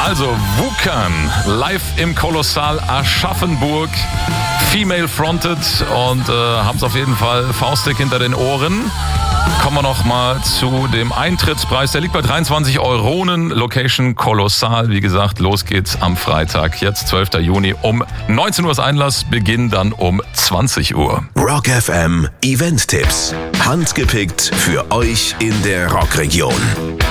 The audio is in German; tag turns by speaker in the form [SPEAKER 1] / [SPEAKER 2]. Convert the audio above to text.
[SPEAKER 1] Also Wukan, live im Kolossal Aschaffenburg, female fronted und haben es auf jeden Fall faustdick hinter den Ohren. Kommen wir noch mal zu dem Eintrittspreis. Der liegt bei 23 Euronen. Location Kolossal. Wie gesagt, los geht's am Freitag, jetzt 12. Juni um 19 Uhr ist Einlass. Beginn dann um 20 Uhr.
[SPEAKER 2] Rock FM Event-Tipps. Handgepickt für euch in der Rockregion.